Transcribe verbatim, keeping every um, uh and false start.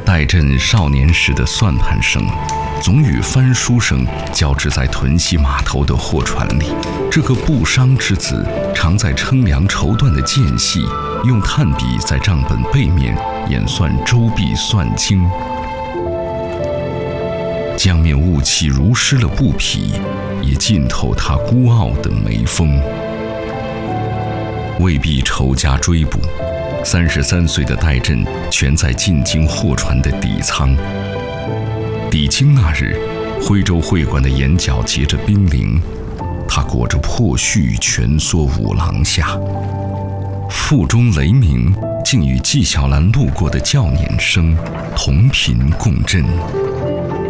戴震少年时的算盘声，总与翻书声交织在屯溪码头的货船里。这个不商之子，常在称量绸缎的间隙，用炭笔在账本背面演算周币算经。江面雾气如湿了布匹，也浸透他孤傲的眉峰。未必仇家追捕，三十三岁的戴震全在进京货船的底舱。抵京那日，徽州会馆的檐角结着冰凌，他裹着破絮蜷缩五廊下。腹中雷鸣，竟与纪晓岚路过的叫撵声同频共振。